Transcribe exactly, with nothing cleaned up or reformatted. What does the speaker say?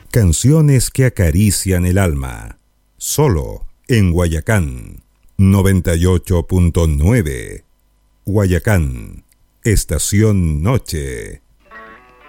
Canciones que acarician el alma. Solo en Guayacán. noventa y ocho punto nueve. Guayacán, Estación Noche.